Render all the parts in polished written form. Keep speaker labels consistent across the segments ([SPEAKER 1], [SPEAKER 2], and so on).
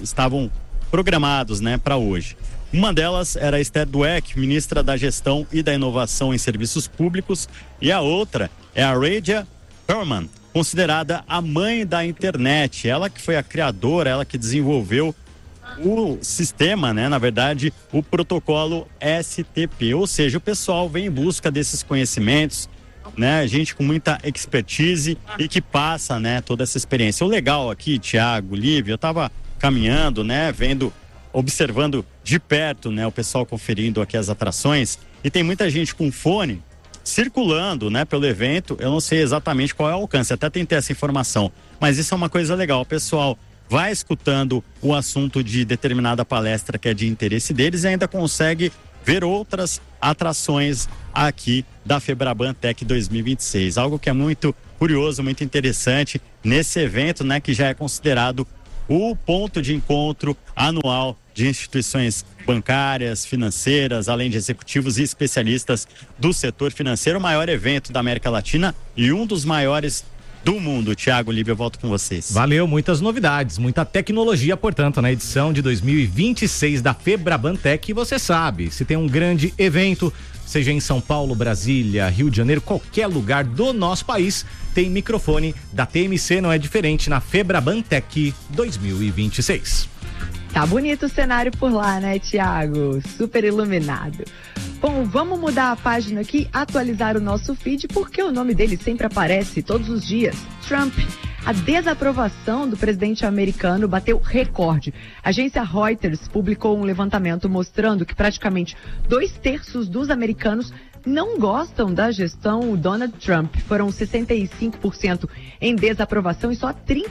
[SPEAKER 1] estavam programados, né, para hoje. Uma delas era a Esther Dweck, ministra da Gestão e da Inovação em Serviços Públicos, e a outra é a Radia Perlman, considerada a mãe da internet. Ela que foi a criadora, ela que desenvolveu o sistema, né, na verdade, o protocolo STP, ou seja, o pessoal vem em busca desses conhecimentos, né, gente com muita expertise e que passa, né, toda essa experiência. O legal aqui, Thiago, Lívia, eu estava caminhando, né, observando de perto, né, o pessoal conferindo aqui as atrações, e tem muita gente com fone circulando, né, pelo evento. Eu não sei exatamente qual é o alcance, até tentei essa informação, mas isso é uma coisa legal. O pessoal vai escutando o assunto de determinada palestra que é de interesse deles e ainda consegue ver outras atrações aqui da Febraban Tech 2026, algo que é muito curioso, muito interessante nesse evento, né, que já é considerado o ponto de encontro anual de instituições bancárias, financeiras, além de executivos e especialistas do setor financeiro, o maior evento da América Latina e um dos maiores do mundo. Thiago, Lívia, eu volto com vocês.
[SPEAKER 2] Valeu, muitas novidades, muita tecnologia, portanto, na edição de 2026 da Febraban Tech. E você sabe, se tem um grande evento, seja em São Paulo, Brasília, Rio de Janeiro, qualquer lugar do nosso país, tem microfone da TMC, não é diferente na Febraban Tech 2026.
[SPEAKER 3] Tá bonito o cenário por lá, né, Thiago? Super iluminado. Bom, vamos mudar a página aqui, atualizar o nosso feed, porque o nome dele sempre aparece todos os dias. Trump. A desaprovação do presidente americano bateu recorde. A agência Reuters publicou um levantamento mostrando que praticamente 2/3 dos americanos não gostam da gestão Donald Trump. Foram 65% em desaprovação e só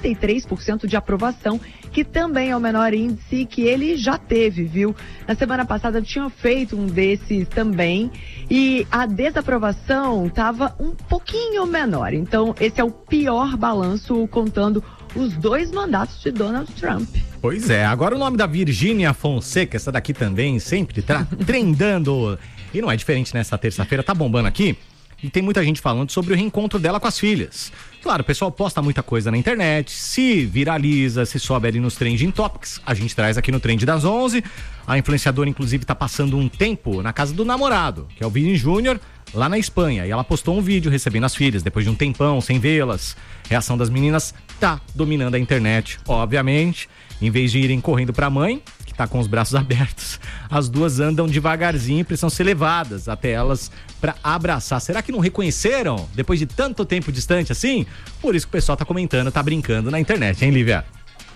[SPEAKER 3] 33% de aprovação, que também é o menor índice que ele já teve, viu? Na semana passada tinha feito um desses também e a desaprovação estava um pouquinho menor. Então, esse é o pior balanço contando os 2 mandatos de Donald Trump.
[SPEAKER 2] Pois é, agora o nome da Virgínia Fonseca, essa daqui também sempre trendando. E não é diferente nessa terça-feira, tá bombando aqui. E tem muita gente falando sobre o reencontro dela com as filhas. Claro, o pessoal posta muita coisa na internet, se viraliza, se sobe ali nos Trending Topics, a gente traz aqui no Trend das 11. A influenciadora, inclusive, tá passando um tempo na casa do namorado, que é o Vini Júnior, lá na Espanha. E ela postou um vídeo recebendo as filhas, depois de um tempão, sem vê-las. A reação das meninas tá dominando a internet, obviamente. Em vez de irem correndo pra mãe, que tá com os braços abertos, as duas andam devagarzinho e precisam ser levadas até elas pra abraçar. Será que não reconheceram depois de tanto tempo distante assim? Por isso que o pessoal tá comentando, tá brincando na internet, hein, Lívia?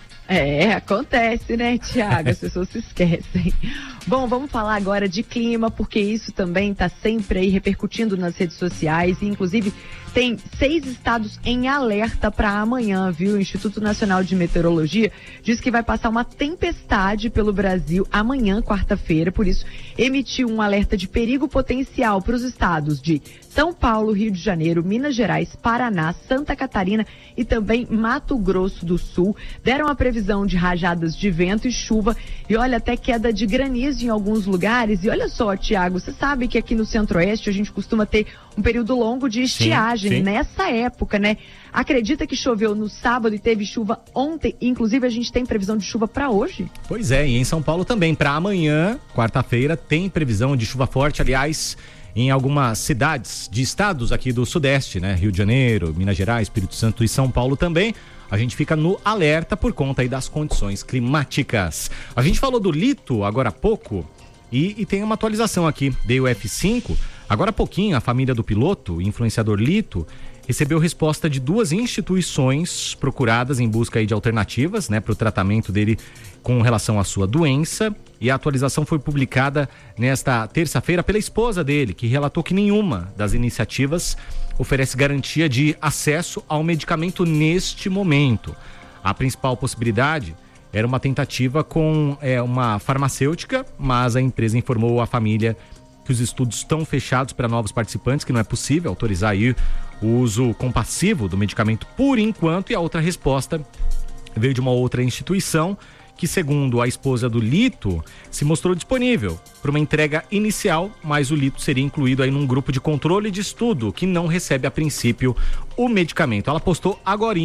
[SPEAKER 3] É, acontece, né, Thiago? As pessoas se esquecem. Bom, vamos falar agora de clima, porque isso também está sempre aí repercutindo nas redes sociais. E, inclusive, tem 6 estados em alerta para amanhã, viu? O Instituto Nacional de Meteorologia diz que vai passar uma tempestade pelo Brasil amanhã, quarta-feira. Por isso, emitiu um alerta de perigo potencial para os estados de São Paulo, Rio de Janeiro, Minas Gerais, Paraná, Santa Catarina e também Mato Grosso do Sul. Deram a previsão de rajadas de vento e chuva e olha, até queda de granizo em alguns lugares. E olha só, Thiago, você sabe que aqui no Centro-Oeste a gente costuma ter um período longo de estiagem, sim. Nessa época, né? Acredita que choveu no sábado e teve chuva ontem? Inclusive a gente tem previsão de chuva para hoje?
[SPEAKER 2] Pois é, e em São Paulo também. Para amanhã, quarta-feira, tem previsão de chuva forte, aliás, em algumas cidades de estados aqui do Sudeste, né? Rio de Janeiro, Minas Gerais, Espírito Santo e São Paulo também. A gente fica no alerta por conta aí das condições climáticas. A gente falou do Lito agora há pouco e tem uma atualização aqui. Dei o F5. Agora há pouquinho, a família do piloto, o influenciador Lito, recebeu resposta de 2 instituições procuradas em busca aí de alternativas, né, para o tratamento dele com relação à sua doença. E a atualização foi publicada nesta terça-feira pela esposa dele, que relatou que nenhuma das iniciativas oferece garantia de acesso ao medicamento neste momento. A principal possibilidade era uma tentativa com uma farmacêutica, mas a empresa informou à família que os estudos estão fechados para novos participantes, que não é possível autorizar aí o uso compassivo do medicamento por enquanto. E a outra resposta veio de uma outra instituição que, segundo a esposa do Lito, se mostrou disponível para uma entrega inicial, mas o Lito seria incluído aí num grupo de controle de estudo que não recebe a princípio o medicamento. Ela postou agorinha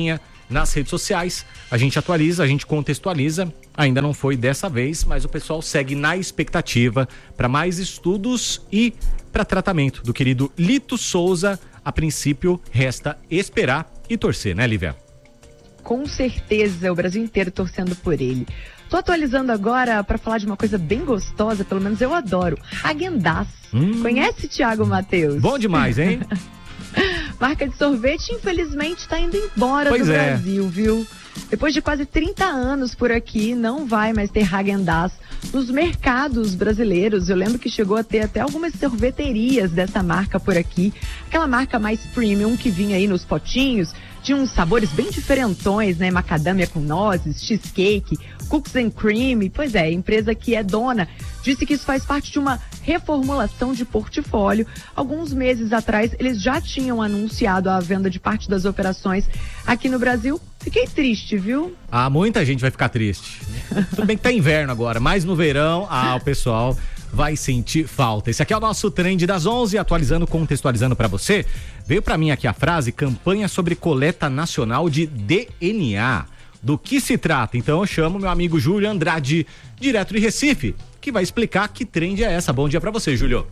[SPEAKER 2] nas redes sociais. A gente atualiza, a gente contextualiza. Ainda não foi dessa vez, mas o pessoal segue na expectativa para mais estudos e para tratamento do querido Lito Souza. A princípio, resta esperar e torcer, né, Lívia?
[SPEAKER 3] Com certeza, o Brasil inteiro torcendo por ele. Tô atualizando agora para falar de uma coisa bem gostosa, pelo menos eu adoro. Häagen-Dazs. Conhece, Thiago Matheus?
[SPEAKER 2] Bom demais, hein?
[SPEAKER 3] Marca de sorvete, infelizmente, está indo embora
[SPEAKER 2] pois
[SPEAKER 3] do
[SPEAKER 2] é.
[SPEAKER 3] Brasil, viu? Depois de quase 30 anos por aqui, não vai mais ter Häagen-Dazs nos mercados brasileiros. Eu lembro que chegou a ter até algumas sorveterias dessa marca por aqui. Aquela marca mais premium que vinha aí nos potinhos, de uns sabores bem diferentões, né? Macadâmia com nozes, cheesecake, cookies and cream. Pois é, a empresa que é dona disse que isso faz parte de uma reformulação de portfólio. Alguns meses atrás, eles já tinham anunciado a venda de parte das operações aqui no Brasil. Fiquei triste, viu?
[SPEAKER 2] Ah, muita gente vai ficar triste. Tudo bem que tá inverno agora, mas no verão, o pessoal vai sentir falta. Esse aqui é o nosso Trend das 11, atualizando, contextualizando pra você. Veio pra mim aqui a frase, campanha sobre coleta nacional de DNA. Do que se trata? Então eu chamo meu amigo Júlio Andrade, direto de Recife, que vai explicar que trend é essa. Bom dia pra você, Júlio.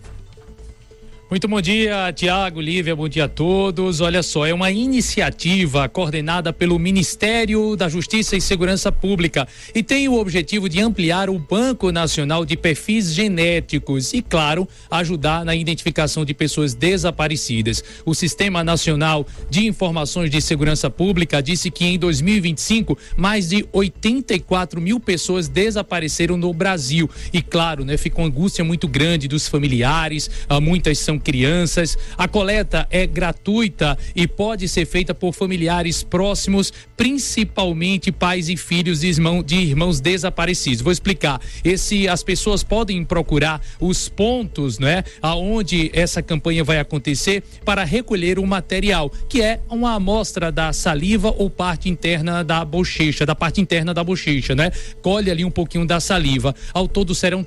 [SPEAKER 4] Muito bom dia, Tiago, Lívia, bom dia a todos. Olha só, é uma iniciativa coordenada pelo Ministério da Justiça e Segurança Pública e tem o objetivo de ampliar o Banco Nacional de Perfis Genéticos e, claro, ajudar na identificação de pessoas desaparecidas. O Sistema Nacional de Informações de Segurança Pública disse que em 2025, mais de 84 mil pessoas desapareceram no Brasil. E, claro, né, ficou uma angústia muito grande dos familiares, muitas são crianças. A coleta é gratuita e pode ser feita por familiares próximos, principalmente pais e filhos de irmãos desaparecidos. Vou explicar. As pessoas podem procurar os pontos, né, aonde essa campanha vai acontecer para recolher o material, que é uma amostra da saliva ou parte interna da bochecha, né? Colhe ali um pouquinho da saliva. Ao todo serão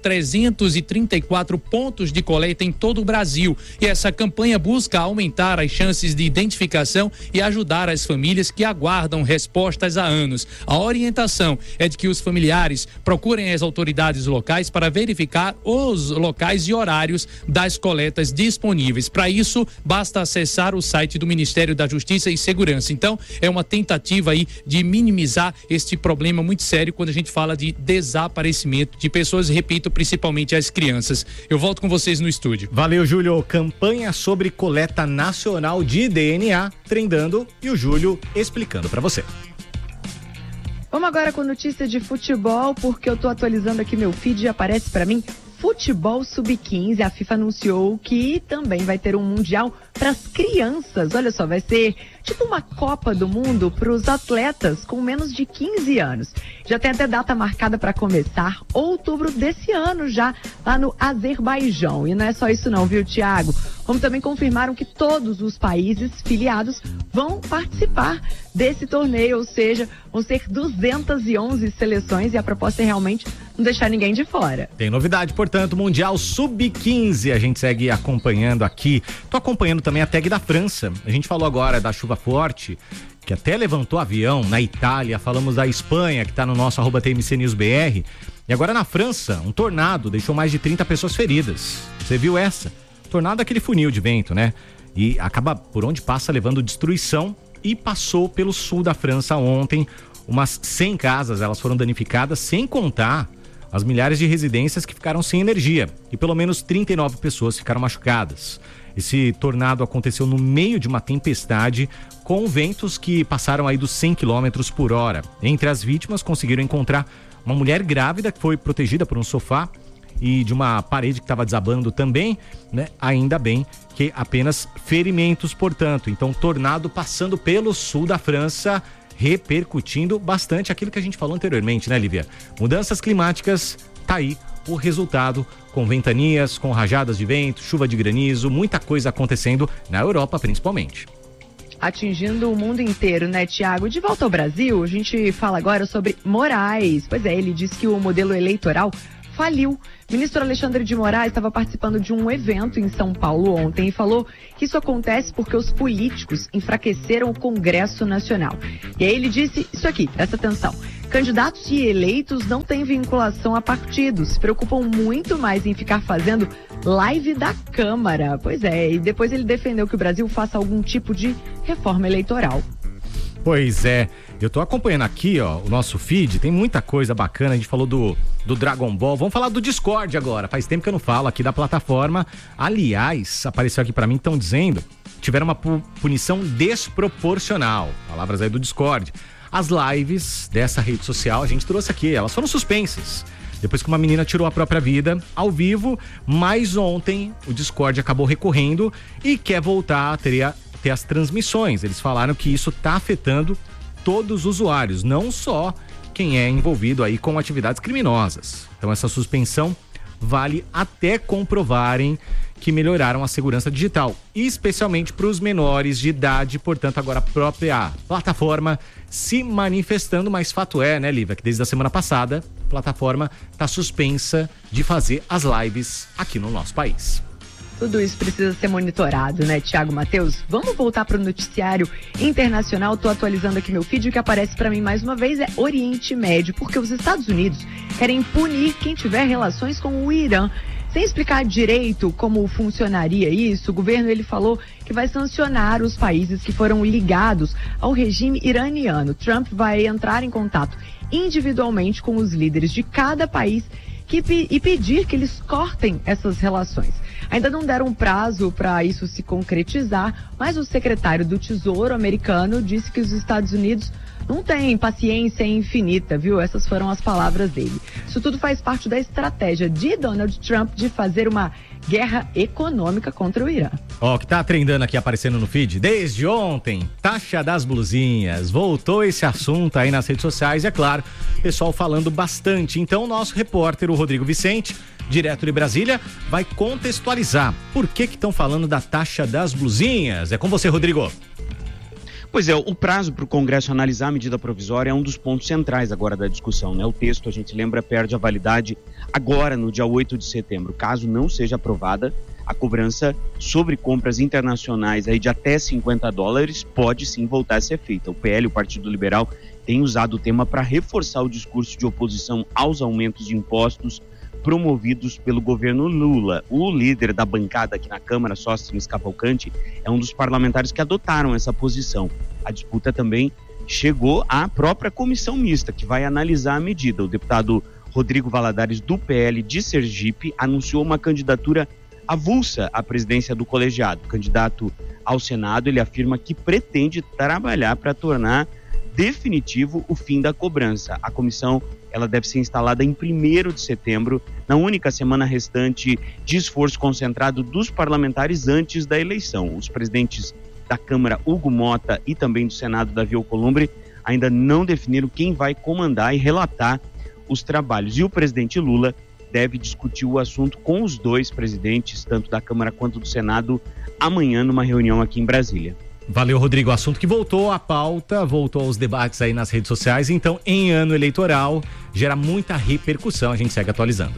[SPEAKER 4] 334 pontos de coleta em todo o Brasil. E essa campanha busca aumentar as chances de identificação e ajudar as famílias que aguardam respostas há anos. A orientação é de que os familiares procurem as autoridades locais para verificar os locais e horários das coletas disponíveis. Para isso, basta acessar o site do Ministério da Justiça e Segurança. Então, é uma tentativa aí de minimizar este problema muito sério quando a gente fala de desaparecimento de pessoas, repito, principalmente as crianças. Eu volto com vocês no estúdio.
[SPEAKER 2] Valeu, Júlio. Campanha sobre coleta nacional de DNA trendando e o Júlio explicando pra você.
[SPEAKER 3] Vamos agora com notícia de futebol, porque eu tô atualizando aqui meu feed e aparece pra mim futebol sub-15. A FIFA anunciou que também vai ter um mundial para as crianças. Olha só, vai ser tipo uma Copa do Mundo para os atletas com menos de 15 anos. Já tem até data marcada para começar, outubro desse ano já, lá no Azerbaijão. E não é só isso não, viu, Thiago? Como também confirmaram que todos os países filiados vão participar desse torneio, ou seja, vão ser 211 seleções e a proposta é realmente não deixar ninguém de fora.
[SPEAKER 2] Tem novidade, portanto, Mundial Sub-15, a gente segue acompanhando aqui. Tô acompanhando também a tag da França. A gente falou agora da chuva forte, que até levantou avião na Itália, falamos da Espanha, que tá no nosso @TMCNewsBR, e agora na França, um tornado deixou mais de 30 pessoas feridas. Você viu essa? Tornado é aquele funil de vento, né? E acaba por onde passa levando destruição e passou pelo sul da França ontem. Umas 100 casas, elas foram danificadas, sem contar as milhares de residências que ficaram sem energia e pelo menos 39 pessoas ficaram machucadas. Esse tornado aconteceu no meio de uma tempestade com ventos que passaram aí dos 100 km por hora. Entre as vítimas conseguiram encontrar uma mulher grávida que foi protegida por um sofá e de uma parede que estava desabando também, né? Ainda bem que apenas ferimentos, portanto. Então, tornado passando pelo sul da França, repercutindo bastante aquilo que a gente falou anteriormente, né, Lívia? Mudanças climáticas, tá aí o resultado, com ventanias, com rajadas de vento, chuva de granizo, muita coisa acontecendo na Europa, principalmente.
[SPEAKER 3] Atingindo o mundo inteiro, né, Thiago? De volta ao Brasil, a gente fala agora sobre Moraes. Pois é, ele diz que o modelo eleitoral faliu. O ministro Alexandre de Moraes estava participando de um evento em São Paulo ontem e falou que isso acontece porque os políticos enfraqueceram o Congresso Nacional. E aí ele disse isso aqui, presta atenção. Candidatos e eleitos não têm vinculação a partidos, se preocupam muito mais em ficar fazendo live da Câmara. Pois é, e depois ele defendeu que o Brasil faça algum tipo de reforma eleitoral.
[SPEAKER 2] Pois é, eu tô acompanhando aqui, ó, o nosso feed, tem muita coisa bacana, a gente falou do Dragon Ball, vamos falar do Discord agora, faz tempo que eu não falo aqui da plataforma, aliás, apareceu aqui pra mim, estão dizendo, tiveram uma punição desproporcional, palavras aí do Discord. As lives dessa rede social, a gente trouxe aqui, elas foram suspensas, depois que uma menina tirou a própria vida ao vivo, mas ontem o Discord acabou recorrendo e quer voltar a ter as transmissões. Eles falaram que isso está afetando todos os usuários, não só quem é envolvido aí com atividades criminosas. Então essa suspensão vale até comprovarem que melhoraram a segurança digital, especialmente para os menores de idade. Portanto, agora a própria plataforma se manifestando, mas fato é, né, Lívia, que desde a semana passada a plataforma está suspensa de fazer as lives aqui no nosso país.
[SPEAKER 3] Tudo isso precisa ser monitorado, né, Thiago Matheus? Vamos voltar para o noticiário internacional. Tô atualizando aqui meu feed. O que aparece para mim mais uma vez é Oriente Médio, porque os Estados Unidos querem punir quem tiver relações com o Irã. Sem explicar direito como funcionaria isso, o governo ele falou que vai sancionar os países que foram ligados ao regime iraniano. Trump vai entrar em contato individualmente com os líderes de cada país e pedir que eles cortem essas relações. Ainda não deram um prazo para isso se concretizar, mas o secretário do Tesouro americano disse que os Estados Unidos não têm paciência infinita, viu? Essas foram as palavras dele. Isso tudo faz parte da estratégia de Donald Trump de fazer uma guerra econômica contra o Irã.
[SPEAKER 2] Ó, que tá trendando aqui, aparecendo no feed, desde ontem, taxa das blusinhas, voltou esse assunto aí nas redes sociais, e é claro, pessoal falando bastante. Então, o nosso repórter, o Rodrigo Vicente, direto de Brasília, vai contextualizar por que estão falando da taxa das blusinhas. É com você, Rodrigo.
[SPEAKER 5] Pois é, o prazo para o Congresso analisar a medida provisória é um dos pontos centrais agora da discussão, né? O texto, a gente lembra, perde a validade agora, no dia 8 de setembro. Caso não seja aprovada, a cobrança sobre compras internacionais aí de até $50 pode sim voltar a ser feita. O PL, o Partido Liberal, tem usado o tema para reforçar o discurso de oposição aos aumentos de impostos promovidos pelo governo Lula. O líder da bancada aqui na Câmara, Sóstenes Cavalcanti, é um dos parlamentares que adotaram essa posição. A disputa também chegou à própria comissão mista, que vai analisar a medida. O deputado Rodrigo Valadares, do PL de Sergipe, anunciou uma candidatura avulsa à presidência do colegiado. Candidato ao Senado, ele afirma que pretende trabalhar para tornar definitivo o fim da cobrança. A comissão ela deve ser instalada em 1º de setembro, na única semana restante de esforço concentrado dos parlamentares antes da eleição. Os presidentes da Câmara, Hugo Mota, e também do Senado, Davi Alcolumbre, ainda não definiram quem vai comandar e relatar os trabalhos. E o presidente Lula deve discutir o assunto com os dois presidentes, tanto da Câmara quanto do Senado, amanhã numa reunião aqui em Brasília.
[SPEAKER 2] Valeu, Rodrigo. O assunto que voltou à pauta, voltou aos debates aí nas redes sociais. Então, em ano eleitoral, gera muita repercussão. A gente segue atualizando.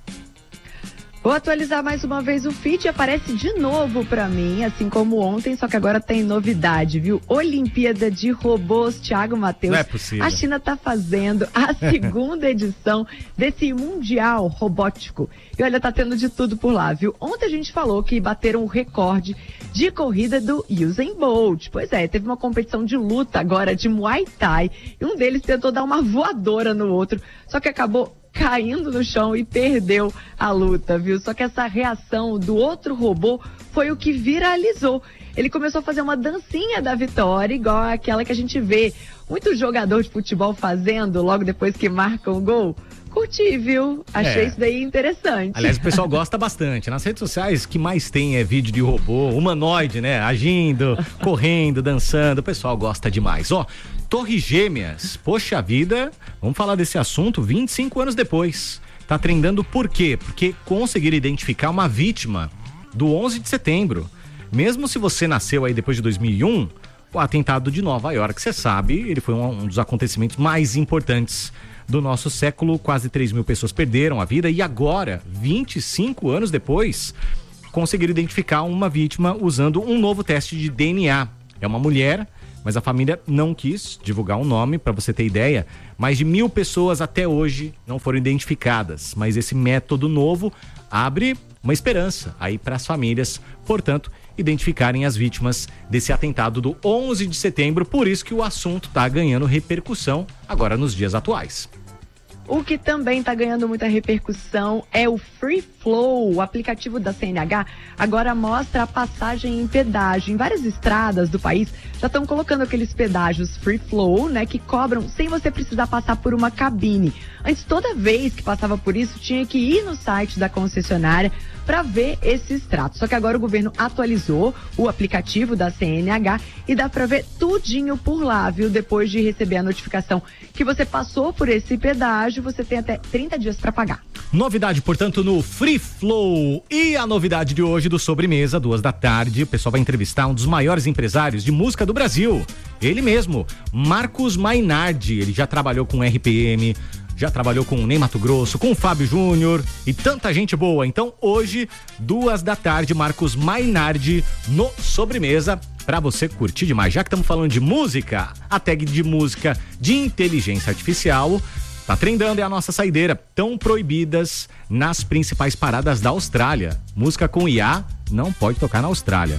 [SPEAKER 3] Vou atualizar mais uma vez o feed, aparece de novo pra mim, assim como ontem, só que agora tem novidade, viu? Olimpíada de Robôs, Thiago Matheus.
[SPEAKER 2] Não é possível.
[SPEAKER 3] A China tá fazendo a segunda edição desse Mundial Robótico. E olha, tá tendo de tudo por lá, viu? Ontem a gente falou que bateram o recorde de corrida do Usain Bolt. Pois é, teve uma competição de luta agora de Muay Thai e um deles tentou dar uma voadora no outro, só que acabou caindo no chão e perdeu a luta, viu? Só que essa reação do outro robô foi o que viralizou. Ele começou a fazer uma dancinha da vitória, igual aquela que a gente vê muito jogador de futebol fazendo logo depois que marca um gol. Curti, viu? Achei isso daí interessante.
[SPEAKER 2] Aliás, o pessoal gosta bastante. Nas redes sociais, o que mais tem é vídeo de robô, humanoide, né? Agindo, correndo, dançando. O pessoal gosta demais. Ó, Torres Gêmeas. Poxa vida, vamos falar desse assunto 25 anos depois. Tá trendando por quê? Porque conseguiram identificar uma vítima do 11 de setembro. Mesmo se você nasceu aí depois de 2001, o atentado de Nova York, você sabe, ele foi um dos acontecimentos mais importantes do nosso século. Quase 3 mil pessoas perderam a vida e agora, 25 anos depois, conseguiram identificar uma vítima usando um novo teste de DNA. É uma mulher, mas a família não quis divulgar um nome. Para você ter ideia, mais de 1.000 pessoas até hoje não foram identificadas, mas esse método novo abre uma esperança aí para as famílias, portanto, identificarem as vítimas desse atentado do 11 de setembro. Por isso que o assunto está ganhando repercussão agora nos dias atuais.
[SPEAKER 3] O que também está ganhando muita repercussão é o Free Flow. O aplicativo da CNH agora mostra a passagem em pedágio. Em várias estradas do país já estão colocando aqueles pedágios Free Flow, né, que cobram sem você precisar passar por uma cabine. Antes, toda vez que passava por isso, tinha que ir no site da concessionária para ver esse extrato. Só que agora o governo atualizou o aplicativo da CNH e dá para ver tudinho por lá, viu? Depois de receber a notificação que você passou por esse pedágio, você tem até 30 dias para pagar.
[SPEAKER 2] Novidade, portanto, no Free Flow. E a novidade de hoje do Sobremesa, 14h, o pessoal vai entrevistar um dos maiores empresários de música do Brasil. Ele mesmo, Marcos Mainardi. Ele já trabalhou com RPM, já trabalhou com o Ney Matogrosso, com o Fábio Júnior e tanta gente boa. Então, hoje, 14h, Marcos Mainardi no Sobremesa, pra você curtir demais. Já que estamos falando de música, a tag de música de inteligência artificial tá trendando, é a nossa saideira. Tão proibidas nas principais paradas da Austrália. Música com IA não pode tocar na Austrália.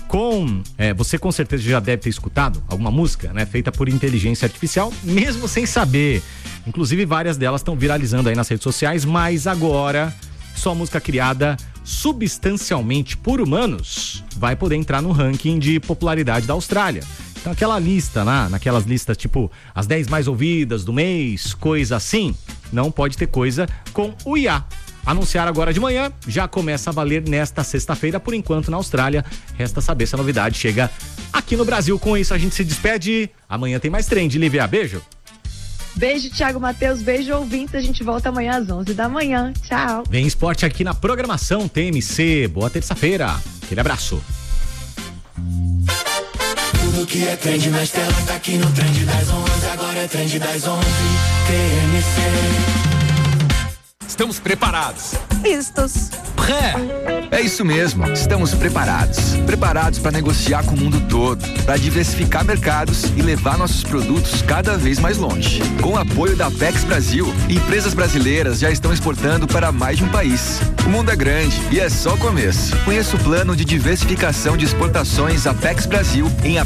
[SPEAKER 2] Você com certeza já deve ter escutado alguma música, né, feita por inteligência artificial, mesmo sem saber. Inclusive várias delas estão viralizando aí nas redes sociais, mas agora só música criada substancialmente por humanos vai poder entrar no ranking de popularidade da Austrália. Então aquela lista lá, naquelas listas tipo as 10 mais ouvidas do mês, coisa assim, não pode ter coisa com o IA. Anunciaram agora de manhã, já começa a valer nesta sexta-feira, por enquanto na Austrália. Resta saber se a novidade chega aqui no Brasil. Com isso a gente se despede. Amanhã tem mais Trend. Lívia, beijo.
[SPEAKER 3] Beijo, Thiago Matheus. Beijo, ouvintes. A gente volta amanhã às 11 da manhã. Tchau.
[SPEAKER 2] Vem esporte aqui na programação TMC. Boa terça-feira. Aquele abraço.
[SPEAKER 6] Tudo que é trend na estela tá aqui no Trend das 11. Agora é Trend das 11. TMC.
[SPEAKER 7] Estamos preparados.
[SPEAKER 8] Listos.
[SPEAKER 7] É isso mesmo, estamos preparados. Preparados para negociar com o mundo todo, para diversificar mercados e levar nossos produtos cada vez mais longe. Com o apoio da Apex Brasil, empresas brasileiras já estão exportando para mais de um país. O mundo é grande e é só o começo. Conheça o plano de diversificação de exportações Apex Brasil em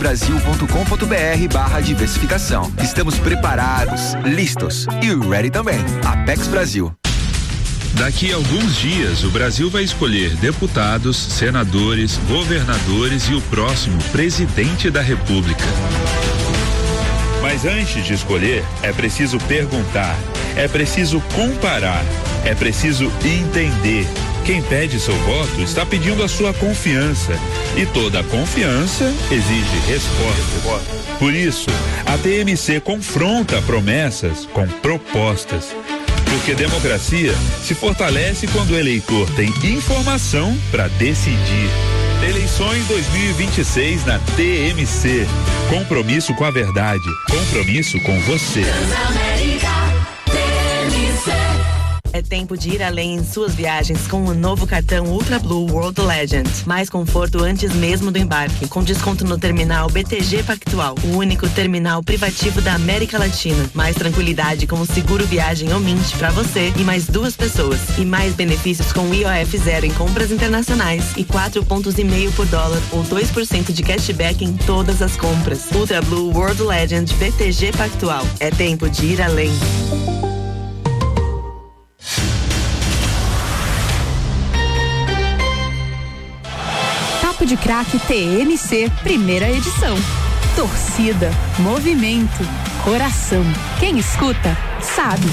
[SPEAKER 7] apexbrasil.com.br/diversificação. Estamos preparados, listos e ready também. Apex Brasil.
[SPEAKER 9] Daqui a alguns dias, o Brasil vai escolher deputados, senadores, governadores e o próximo presidente da República. Mas antes de escolher, é preciso perguntar, é preciso comparar, é preciso entender. Quem pede seu voto está pedindo a sua confiança. E toda confiança exige resposta. Por isso, a TMC confronta promessas com propostas. Porque democracia se fortalece quando o eleitor tem informação para decidir. Eleições 2026 na TMC. Compromisso com a verdade. Compromisso com você.
[SPEAKER 8] É tempo de ir além em suas viagens com o novo cartão Ultra Blue World Legend. Mais conforto antes mesmo do embarque, com desconto no terminal BTG Pactual, o único terminal privativo da América Latina. Mais tranquilidade com o seguro viagem Omint para você e mais 2 pessoas. E mais benefícios com IOF zero em compras internacionais e 4,5 pontos por dólar ou 2% de cashback em todas as compras. Ultra Blue World Legend BTG Pactual. É tempo de ir além.
[SPEAKER 10] De Craque TMC, primeira edição. Torcida, movimento, coração. Quem escuta, sabe.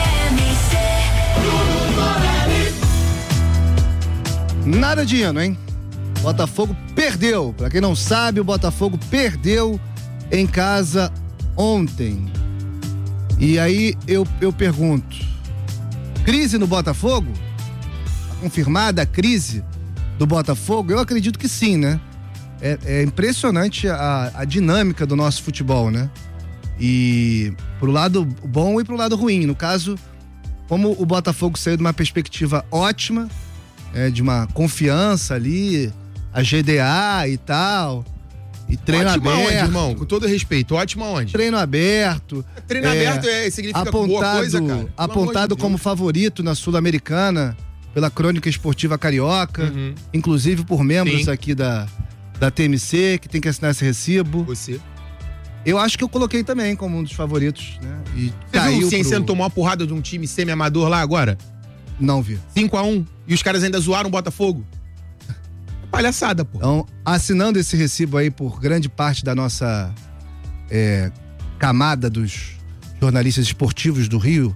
[SPEAKER 11] Nada de hino, hein? Botafogo perdeu. Pra quem não sabe, o Botafogo perdeu em casa ontem. E aí eu pergunto, crise no Botafogo? Confirmada a crise do Botafogo? Eu acredito que sim, né? É impressionante a dinâmica do nosso futebol, né? E Pro lado bom e pro lado ruim. No caso, como o Botafogo saiu de uma perspectiva ótima, de uma confiança ali, a GDA e tal, e treino
[SPEAKER 12] ótimo
[SPEAKER 11] aberto.
[SPEAKER 12] Onde, irmão? Com todo respeito, ótimo aonde?
[SPEAKER 11] Treino aberto.
[SPEAKER 12] Treino aberto significa boa coisa, cara.
[SPEAKER 11] Apontado como favorito na Sul-Americana, pela Crônica Esportiva Carioca, inclusive por membros aqui da TMC, que tem que assinar esse recibo.
[SPEAKER 12] Você.
[SPEAKER 11] Eu acho que eu coloquei também como um dos favoritos, né? E
[SPEAKER 12] Você
[SPEAKER 11] caiu
[SPEAKER 12] viu o Cienciano tomou uma porrada de um time semi-amador lá agora?
[SPEAKER 11] Não vi.
[SPEAKER 12] 5-1. E os caras ainda zoaram o Botafogo. Palhaçada, pô.
[SPEAKER 11] Então, assinando esse recibo aí por grande parte da nossa camada dos jornalistas esportivos do Rio,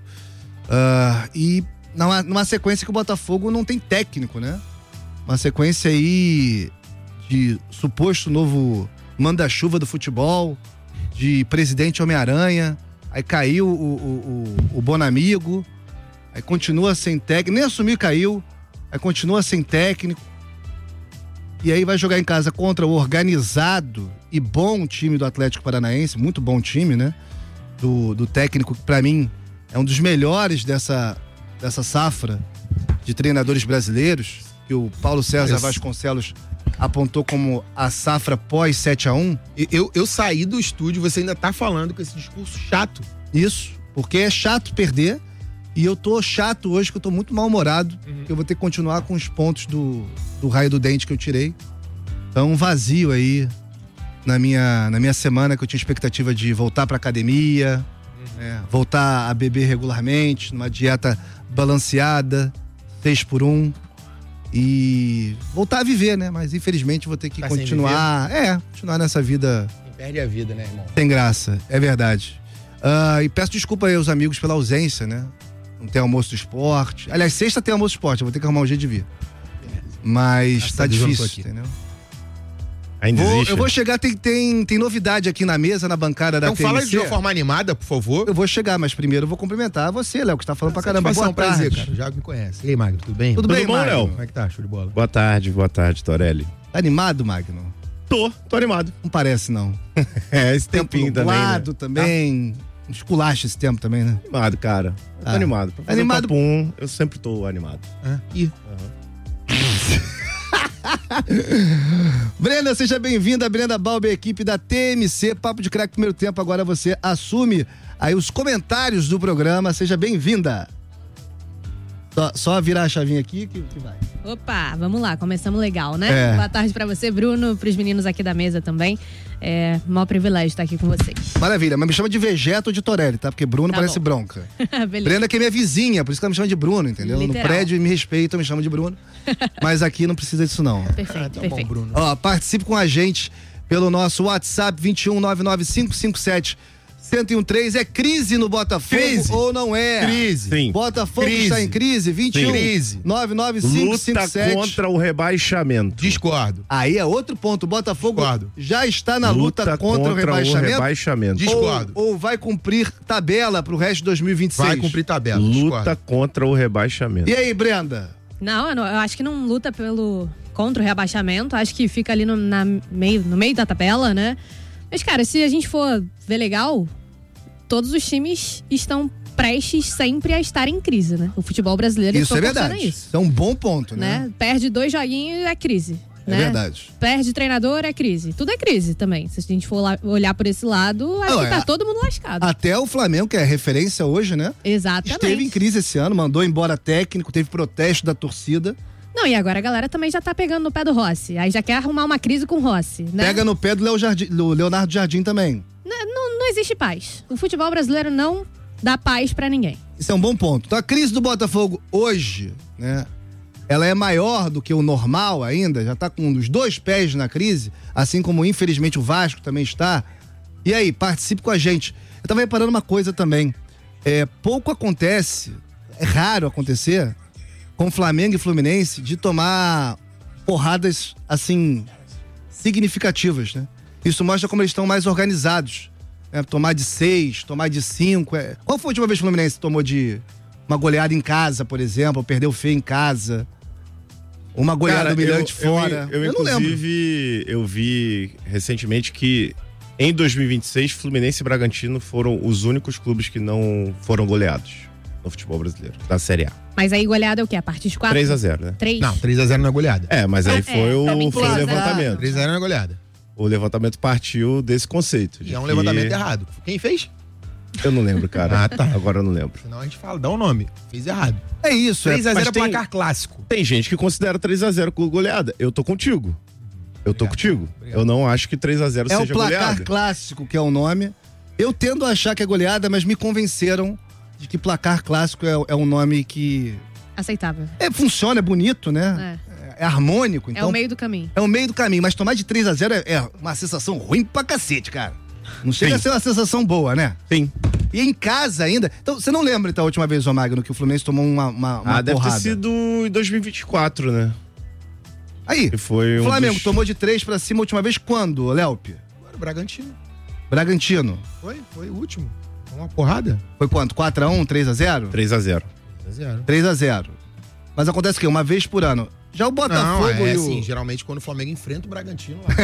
[SPEAKER 11] e numa sequência que o Botafogo não tem técnico, né? Uma sequência aí de suposto novo manda-chuva do futebol, de presidente Homem-Aranha, aí caiu o Bonamigo, aí continua sem técnico, nem assumiu e caiu, aí continua sem técnico, e aí vai jogar em casa contra o organizado e bom time do Atlético Paranaense, muito bom time, né? Do técnico que pra mim é um dos melhores dessa safra de treinadores brasileiros, que o Paulo César Vasconcelos apontou como a safra pós 7-1.
[SPEAKER 12] Eu saí do estúdio, você ainda tá falando com esse discurso chato.
[SPEAKER 11] Isso, porque é chato perder, e eu tô chato hoje, que eu tô muito mal-humorado, que eu vou ter que continuar com os pontos do raio do dente que eu tirei. Então, um vazio aí na minha semana, que eu tinha expectativa de voltar pra academia, voltar a beber regularmente, numa dieta balanceada, 6x1, e voltar a viver, né? Mas infelizmente vou ter que continuar nessa vida.
[SPEAKER 12] Perde a vida, né, irmão?
[SPEAKER 11] Sem graça, é verdade. E peço desculpa aí aos amigos pela ausência, né? Não tem almoço do esporte. Aliás, sexta tem almoço do esporte, eu vou ter que arrumar um jeito de vir. Mas tá difícil, entendeu?
[SPEAKER 13] Ainda existe.
[SPEAKER 11] Eu vou chegar, tem novidade aqui na mesa, na bancada da TMC.
[SPEAKER 12] Então fala de uma forma animada, por favor.
[SPEAKER 11] Eu vou chegar, mas primeiro eu vou cumprimentar você, Léo, que tá falando pra caramba. Boa
[SPEAKER 12] prazer,
[SPEAKER 11] tarde.
[SPEAKER 12] cara. Já me conhece. E aí, Magno, tudo bem?
[SPEAKER 11] Tudo bem,
[SPEAKER 13] bom, Léo?
[SPEAKER 12] Como é que tá? Show de bola.
[SPEAKER 13] Boa tarde, Torelli.
[SPEAKER 11] Tá animado, Magno?
[SPEAKER 13] Tô animado.
[SPEAKER 11] Não parece, não.
[SPEAKER 13] Esse tempinho também,
[SPEAKER 11] né? também. Esculacha esse tempo também, né?
[SPEAKER 13] Animado, cara. Tô animado. Pra fazer
[SPEAKER 11] animado.
[SPEAKER 13] Eu sempre tô animado.
[SPEAKER 11] Brenda, seja bem-vinda. Brenda Balbi, equipe da TMC. Papo de Craque primeiro tempo. Agora você assume aí os comentários do programa. Seja bem-vinda. Só virar a chavinha aqui que vai.
[SPEAKER 14] Opa, vamos lá, começamos legal, né? Boa tarde pra você, Bruno, pros meninos aqui da mesa também. É um maior privilégio estar aqui com vocês.
[SPEAKER 11] Maravilha, mas me chama de Vegeto ou de Torelli, tá? Porque Bruno parece bronca. Brenda que é minha vizinha, por isso que ela me chama de Bruno, entendeu?
[SPEAKER 14] Literal.
[SPEAKER 11] No prédio me respeitam, me chama de Bruno. Mas aqui não precisa disso, não.
[SPEAKER 14] Perfeito, perfeito.
[SPEAKER 12] Bom, Bruno.
[SPEAKER 11] Ó, participe com a gente pelo nosso WhatsApp 2199557 1013. É crise no Botafogo ou não é?
[SPEAKER 12] Crise.
[SPEAKER 13] Sim.
[SPEAKER 11] Botafogo está em crise? 21
[SPEAKER 12] Crise.
[SPEAKER 11] 99557.
[SPEAKER 13] Luta contra o rebaixamento.
[SPEAKER 12] Discordo.
[SPEAKER 11] Aí é outro ponto. O Botafogo
[SPEAKER 12] Discordo.
[SPEAKER 11] já está na luta contra o rebaixamento.
[SPEAKER 12] Discordo.
[SPEAKER 11] Ou vai cumprir tabela pro resto de 2026?
[SPEAKER 12] Vai cumprir tabela.
[SPEAKER 13] Luta contra o rebaixamento.
[SPEAKER 11] E aí, Brenda?
[SPEAKER 14] Não, eu acho que não luta contra o rebaixamento. Acho que fica ali no meio da tabela, né? Mas, cara, se a gente for ver legal, todos os times estão prestes sempre a estar em crise, né? O futebol brasileiro
[SPEAKER 11] isso é verdade. Isso é um bom ponto, né?
[SPEAKER 14] Perde 2 joguinhos, é crise.
[SPEAKER 11] É verdade.
[SPEAKER 14] Perde treinador, é crise. Tudo é crise também. Se a gente for olhar por esse lado, acho que tá todo mundo lascado.
[SPEAKER 11] Até o Flamengo, que é referência hoje, né?
[SPEAKER 14] Exatamente.
[SPEAKER 11] Esteve em crise esse ano, mandou embora técnico, teve protesto da torcida.
[SPEAKER 14] Não, e agora a galera também já tá pegando no pé do Rossi. Aí já quer arrumar uma crise com o Rossi, né?
[SPEAKER 11] Pega no pé do Leonardo Jardim também.
[SPEAKER 14] Não existe paz. O futebol brasileiro não dá paz pra ninguém.
[SPEAKER 11] Isso é um bom ponto. Então a crise do Botafogo hoje, né? Ela é maior do que o normal ainda, já tá com um dos 2 pés na crise, assim como infelizmente o Vasco também está. E aí, participe com a gente. Eu tava reparando uma coisa também. Pouco acontece, é raro acontecer, com Flamengo e Fluminense, de tomar porradas, assim, significativas, né? Isso mostra como eles estão mais organizados. Né? Tomar de 6, tomar de 5. Qual foi a última vez que o Fluminense tomou de uma goleada em casa, por exemplo, perdeu feio em casa? Uma goleada humilhante fora.
[SPEAKER 13] Eu
[SPEAKER 11] não lembro.
[SPEAKER 13] Inclusive, eu vi recentemente que Em 2026, Fluminense e Bragantino foram os únicos clubes que não foram goleados no futebol brasileiro, da Série A.
[SPEAKER 14] Mas aí goleada é o quê? A partir de 4?
[SPEAKER 13] 3-0, né?
[SPEAKER 14] 3?
[SPEAKER 12] Não, 3-0 não é goleada.
[SPEAKER 13] É, mas aí foi o levantamento.
[SPEAKER 12] 3-0 não é goleada.
[SPEAKER 13] O levantamento partiu desse conceito.
[SPEAKER 12] E é um levantamento errado. Quem fez?
[SPEAKER 13] Eu não lembro, cara.
[SPEAKER 12] Tá.
[SPEAKER 13] Agora eu não lembro.
[SPEAKER 12] Senão a gente fala, dá um nome. Fez errado.
[SPEAKER 11] É isso.
[SPEAKER 12] 3-0 é placar clássico.
[SPEAKER 13] Tem gente que considera 3-0 com goleada. Eu tô contigo. Obrigado. Eu não acho que 3-0 seja goleada.
[SPEAKER 11] É o placar clássico que é o nome. Eu tendo a achar que é goleada, mas me convenceram de que placar clássico é um nome que...
[SPEAKER 14] Aceitável.
[SPEAKER 11] Funciona, é bonito, né? É harmônico. Então,
[SPEAKER 14] é o meio do caminho.
[SPEAKER 11] É o meio do caminho, mas tomar de 3-0 é uma sensação ruim pra cacete, cara. Não chega a ser uma sensação boa, né?
[SPEAKER 13] Sim.
[SPEAKER 11] E em casa ainda. Então, você não lembra então, a última vez, ô Magno, que o Fluminense tomou uma porrada?
[SPEAKER 13] Deve ter sido em 2024, né?
[SPEAKER 11] Aí,
[SPEAKER 13] que foi
[SPEAKER 11] o Flamengo tomou de 3 pra cima a última vez quando, Léupe?
[SPEAKER 12] Agora, Bragantino.
[SPEAKER 11] Bragantino.
[SPEAKER 12] Foi o último. Foi uma porrada.
[SPEAKER 11] Foi quanto? 4-1, 3-0?
[SPEAKER 13] 3-0.
[SPEAKER 11] 3-0. Mas acontece o quê? Uma vez por ano. Já o Botafogo
[SPEAKER 12] não,
[SPEAKER 11] e o...
[SPEAKER 12] Sim, geralmente quando o Flamengo enfrenta o Bragantino lá.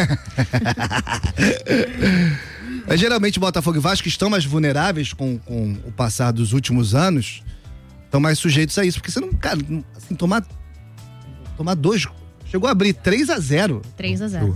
[SPEAKER 11] Mas geralmente o Botafogo e o Vasco estão mais vulneráveis com o passar dos últimos anos, estão mais sujeitos a isso, porque você não, cara, assim, tomar 2, chegou a abrir 3-0.
[SPEAKER 14] 3-0.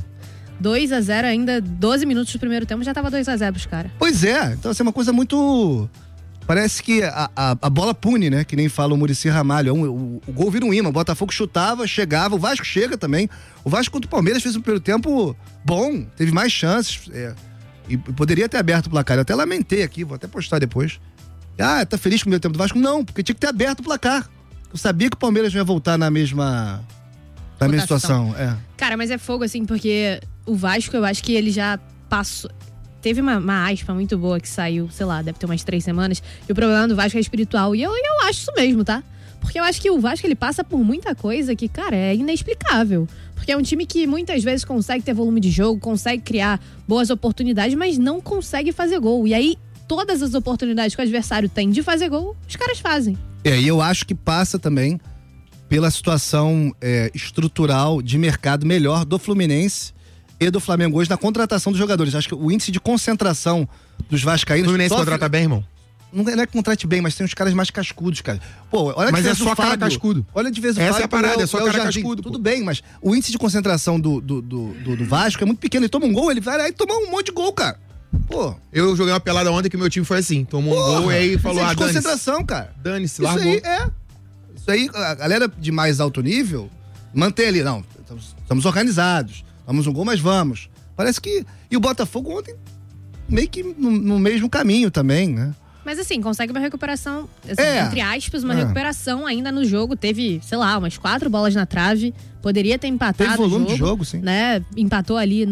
[SPEAKER 14] 2-0 ainda, 12 minutos do primeiro tempo, já tava 2-0 pros caras.
[SPEAKER 11] Pois é, então assim, é uma coisa muito... Parece que a bola pune, né? Que nem fala o Muricy Ramalho. O gol vira um imã. O Botafogo chutava, chegava. O Vasco chega também. O Vasco contra o Palmeiras fez um primeiro tempo bom. Teve mais chances. E poderia ter aberto o placar. Eu até lamentei aqui, vou até postar depois. Tá feliz com o primeiro tempo do Vasco? Não, porque tinha que ter aberto o placar. Eu sabia que o Palmeiras ia voltar na mesma situação.
[SPEAKER 14] Cara, mas é fogo assim, porque o Vasco, eu acho que ele já passou... Teve uma aspa muito boa que saiu, sei lá, deve ter umas 3 semanas, e o problema do Vasco é espiritual. E eu acho isso mesmo, tá? Porque eu acho que o Vasco, ele passa por muita coisa que, cara, é inexplicável. Porque é um time que muitas vezes consegue ter volume de jogo, consegue criar boas oportunidades, mas não consegue fazer gol. E aí, todas as oportunidades que o adversário tem de fazer gol, os caras fazem.
[SPEAKER 11] E eu acho que passa também pela situação estrutural de mercado melhor do Fluminense e do Flamengo hoje na contratação dos jogadores. Acho que o índice de concentração dos vascaínos...
[SPEAKER 12] O Fluminense contrata bem, irmão?
[SPEAKER 11] Não é que contrate bem, mas tem uns caras mais cascudos, cara. Pô, olha a
[SPEAKER 12] mas
[SPEAKER 11] diferença
[SPEAKER 12] é só
[SPEAKER 11] do Fábio.
[SPEAKER 12] Cara cascudo.
[SPEAKER 11] Olha a diferença do
[SPEAKER 12] Essa
[SPEAKER 11] Fábio.
[SPEAKER 12] É a parada, é só cara cascudo.
[SPEAKER 11] Tudo bem, mas o índice de concentração do Vasco é muito pequeno. Ele toma um gol, ele vai lá e toma um monte de gol, cara. Pô.
[SPEAKER 12] Eu joguei uma pelada ontem que meu time foi assim. Tomou um gol e aí falou,
[SPEAKER 11] dane-se. Concentração, cara.
[SPEAKER 12] Dane-se, largou.
[SPEAKER 11] Isso aí, a galera de mais alto nível mantém ali. Não, estamos organizados. Vamos um gol, mas vamos. Parece que... E o Botafogo ontem meio que no mesmo caminho também, né?
[SPEAKER 14] Mas assim, consegue uma recuperação, assim, entre aspas, uma recuperação ainda no jogo. Teve, sei lá, umas 4 bolas na trave. Poderia ter empatado
[SPEAKER 11] Teve volume de jogo, sim.
[SPEAKER 14] Né? Empatou ali